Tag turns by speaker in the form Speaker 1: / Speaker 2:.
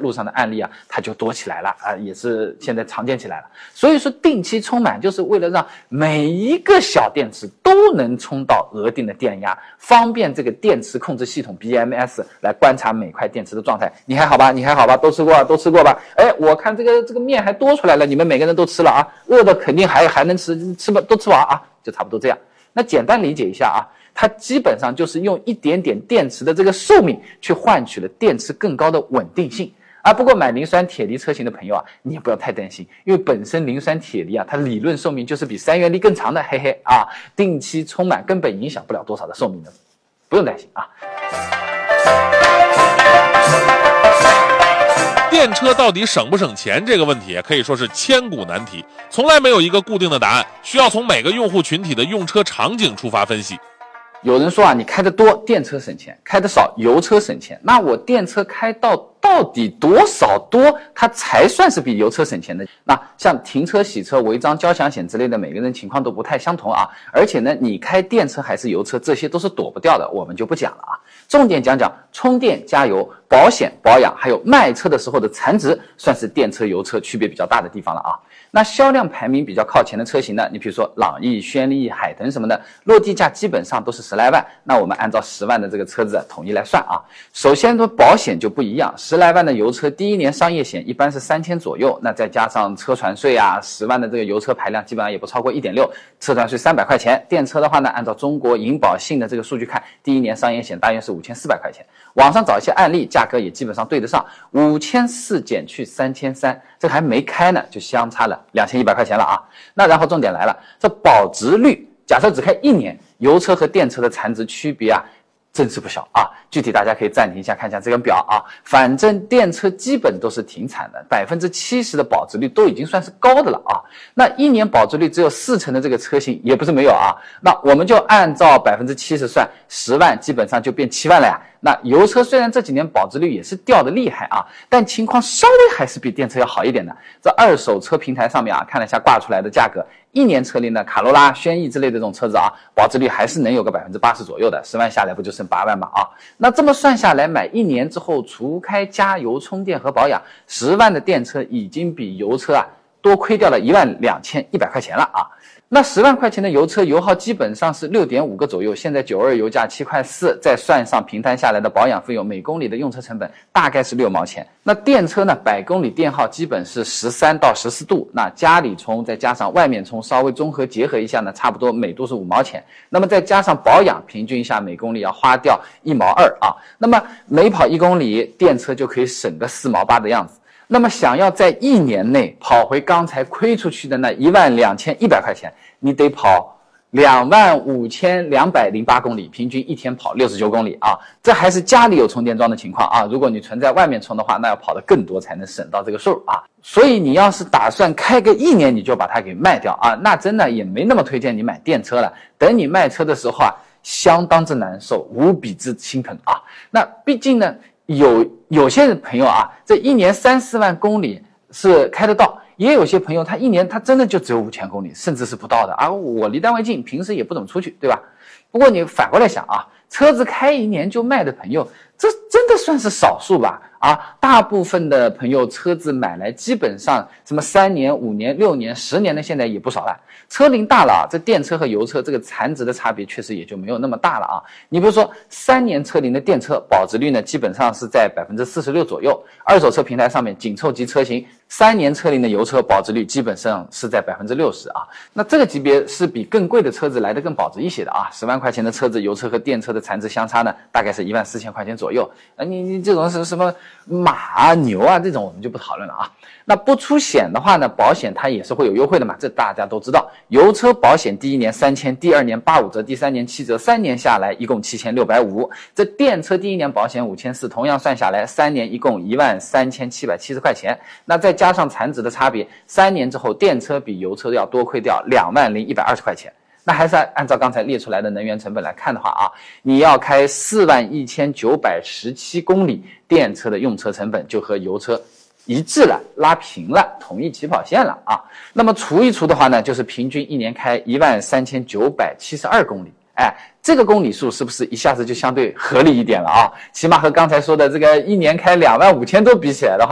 Speaker 1: 路上的案例啊，它就多起来了啊，也是现在常见起来了。所以说定期充满就是为了让每一个小电池都能充到额定的电压，方便这个电池控制系统 BMS 来观察每块电池的状态。你还好吧？你还好吧？都吃过吧？哎，我看这个面还多出来了，你们每个人都吃了啊，饿的肯定还能吃吧，都吃完啊，就差不多这样。那简单理解一下啊，它基本上就是用一点点电池的这个寿命去换取了电池更高的稳定性啊。不过买磷酸铁锂车型的朋友啊，你也不要太担心，因为本身磷酸铁锂啊，它理论寿命就是比三元锂更长的，嘿嘿啊，定期充满根本影响不了多少的寿命的，不用担心啊。
Speaker 2: 电车到底省不省钱这个问题可以说是千古难题，从来没有一个固定的答案，需要从每个用户群体的用车场景出发分析。
Speaker 1: 有人说啊，你开得多电车省钱，开得少油车省钱。那我电车开到底多少多，它才算是比油车省钱的？那像停车、洗车、违章、交强险之类的，每个人情况都不太相同啊。而且呢，你开电车还是油车，这些都是躲不掉的，我们就不讲了啊。重点讲讲充电、加油、保险、保养，还有卖车的时候的残值，算是电车、油车区别比较大的地方了啊。那销量排名比较靠前的车型呢，你比如说朗逸、轩逸、海腾什么的，落地价基本上都是10来万。那我们按照10万的这个车子统一来算啊。首先说保险就不一样，10来万的油车第一年商业险一般是3000左右，那再加上车船税啊，10万的这个油车排量基本上也不超过 1.6， 车船税300块钱。电车的话呢，按照中国银保信的这个数据看，第一年商业险大约是5400块钱。网上找一些案例，价格也基本上对得上，5400减去3300，这还没开呢，就相差了2100块钱了啊。那然后重点来了，这保值率，假设只开1年，油车和电车的残值区别啊，真是不小啊！具体大家可以暂停一下看一下这个表啊，反正电车基本都是停产的，70%的保值率都已经算是高的了啊。那1年保值率只有40%的这个车型也不是没有啊。那我们就按照70%算，10万基本上就变7万了呀。那油车虽然这几年保值率也是掉的厉害啊，但情况稍微还是比电车要好一点的。这二手车平台上面啊，看了一下挂出来的价格，1年车龄的卡罗拉、轩逸之类的这种车子啊，保值率还是能有个80%左右的，10万下来不就剩8万吗啊？那这么算下来，买1年之后，除开加油、充电和保养，10万的电车已经比油车啊多亏掉了12100块钱了啊。那10万块钱的油车油耗基本上是6.5个左右，现在92油价7块4，再算上平摊下来的保养费用，每公里的用车成本大概是6毛钱。那电车呢，100公里电耗基本是13到14度，那家里充再加上外面充，稍微综合结合一下呢，差不多每度是5毛钱。那么再加上保养，平均一下每公里要花掉1毛2啊。那么每跑1公里，电车就可以省个4毛8的样子。那么想要在1年内跑回刚才亏出去的那12100块钱，你得跑25208公里，平均1天跑69公里啊！这还是家里有充电桩的情况啊，如果你存在外面充的话，那要跑得更多才能省到这个数啊。所以你要是打算开个1年你就把它给卖掉啊，那真的也没那么推荐你买电车了。等你卖车的时候啊，相当之难受，无比之心疼啊。那毕竟呢，有些朋友啊，这1年3-4万公里是开得到，也有些朋友他1年他真的就只有5000公里，甚至是不到的啊。我离单位近，平时也不怎么出去，对吧？不过你反过来想啊，车子开1年就卖的朋友，这真的算是少数吧？啊，大部分的朋友车子买来基本上什么3年、5年、6年、10年的现在也不少了。车龄大了，这电车和油车这个残值的差别确实也就没有那么大了啊。你比如说3年车龄的电车保值率呢，基本上是在46%左右。二手车平台上面紧凑级车型3年车龄的油车保值率基本上是在60%啊。那这个级别是比更贵的车子来得更保值一些的啊。10万块钱的车子，油车和电车的残值相差呢，大概是14000块钱左右。你这种是什么马啊、牛啊这种我们就不讨论了啊。那不出险的话呢，保险它也是会有优惠的嘛，这大家都知道。油车保险第1年3000，第2年85折，第3年7折，3年下来一共7650。这电车第1年保险5400，同样算下来3年一共13770块钱。那再加上残值的差别，3年之后电车比油车要多亏掉20120块钱。那还是按照刚才列出来的能源成本来看的话啊，你要开41917公里，电车的用车成本就和油车一致了，拉平了，统一起跑线了啊。那么除一除的话呢，就是平均1年开13972公里。哎，这个公里数是不是一下子就相对合理一点了啊？起码和刚才说的这个1年开25000都比起来的话，